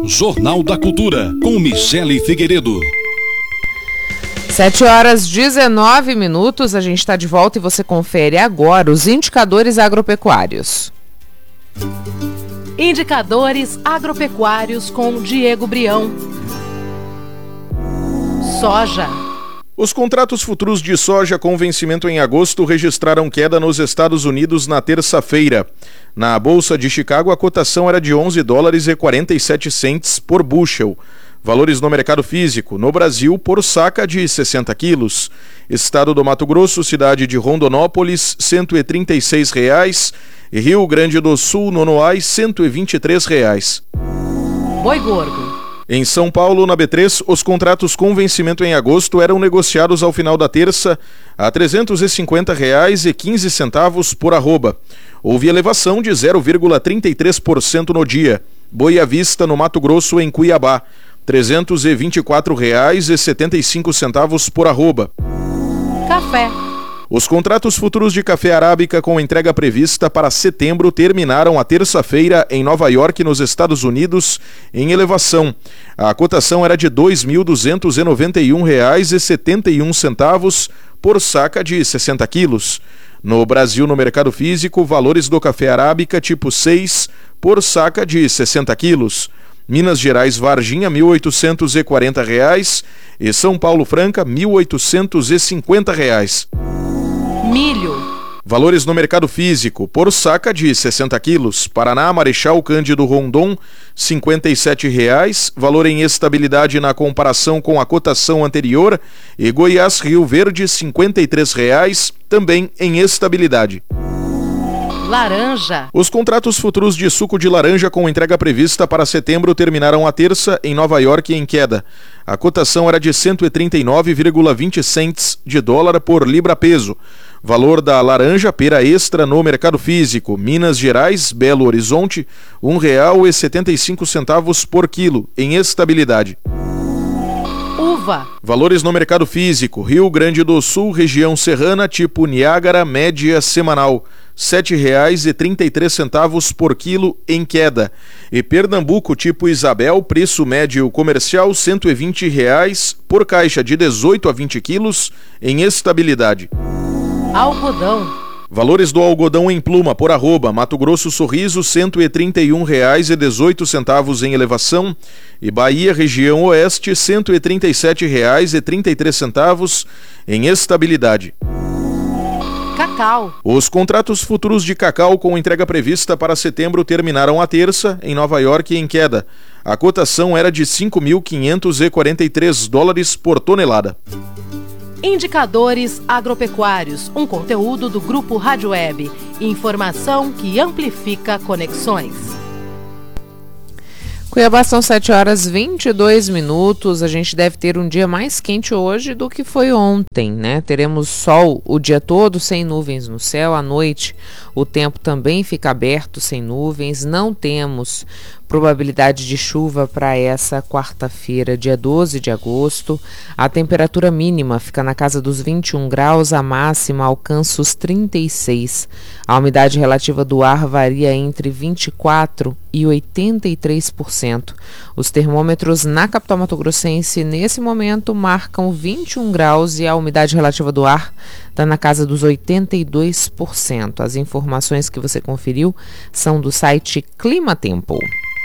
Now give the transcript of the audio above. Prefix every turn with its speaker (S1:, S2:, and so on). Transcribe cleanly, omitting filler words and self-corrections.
S1: Jornal da Cultura, com Michele Figueiredo.
S2: 7h19, a gente está de volta e você confere agora os indicadores agropecuários.
S3: Indicadores agropecuários com Diego Brião. Soja.
S4: Os contratos futuros de soja com vencimento em agosto registraram queda nos Estados Unidos na terça-feira. Na Bolsa de Chicago, a cotação era de $11,47 por bushel. Valores no mercado físico, no Brasil, por saca de 60 quilos. Estado do Mato Grosso, cidade de Rondonópolis, R$ 136,00. E Rio Grande do Sul, Nonoai, R$ 123,00.
S3: Boi gordo.
S4: Em São Paulo, na B3, os contratos com vencimento em agosto eram negociados ao final da terça a R$ 350,15 por arroba. Houve elevação de 0,33% no dia. Boi à vista no Mato Grosso, em Cuiabá, R$ 324,75 por arroba.
S3: Café.
S4: Os contratos futuros de café arábica com entrega prevista para setembro terminaram a terça-feira em Nova York, nos Estados Unidos, em elevação. A cotação era de R$ 2.291,71 por saca de 60 quilos. No Brasil, no mercado físico, valores do café arábica tipo 6 por saca de 60 quilos. Minas Gerais Varginha, R$ 1.840 e São Paulo Franca, R$ 1.850.
S3: Milho.
S4: Valores no mercado físico, por saca de 60 quilos. Paraná, Marechal Cândido Rondon, R$ 57,00, valor em estabilidade na comparação com a cotação anterior. E Goiás, Rio Verde, R$ 53,00, também em estabilidade.
S3: Laranja.
S4: Os contratos futuros de suco de laranja com entrega prevista para setembro terminaram a terça em Nova York em queda. A cotação era de 139,20 cents de dólar por libra-peso. Valor da laranja pera extra no mercado físico, Minas Gerais, Belo Horizonte, R$ 1,75 por quilo, em estabilidade.
S3: Uva.
S4: Valores no mercado físico, Rio Grande do Sul, região serrana, tipo Niágara, média semanal, R$ 7,33 por quilo, em queda. E Pernambuco, tipo Isabel, preço médio comercial, R$ 120,00 por caixa de 18 a 20 quilos, em estabilidade.
S3: Algodão.
S4: Valores do algodão em pluma por arroba, Mato Grosso Sorriso, R$ 131,18 em elevação, e Bahia, região oeste, R$ 137,33 em estabilidade.
S3: Cacau.
S4: Os contratos futuros de cacau com entrega prevista para setembro terminaram a terça em Nova York em queda. A cotação era de $5.543 por tonelada.
S3: Indicadores agropecuários, um conteúdo do Grupo Rádio Web. Informação que amplifica conexões.
S2: Cuiabá, são 7h22. A gente deve ter um dia mais quente hoje do que foi ontem, né? Teremos sol o dia todo, sem nuvens no céu. À noite, o tempo também fica aberto, sem nuvens. Não temos probabilidade de chuva para essa quarta-feira, dia 12 de agosto. A temperatura mínima fica na casa dos 21 graus, a máxima alcança os 36. A umidade relativa do ar varia entre 24% e 83%. Os termômetros na capital mato-grossense, nesse momento, marcam 21 graus e a umidade relativa do ar está na casa dos 82%. As informações que você conferiu são do site Clima Tempo.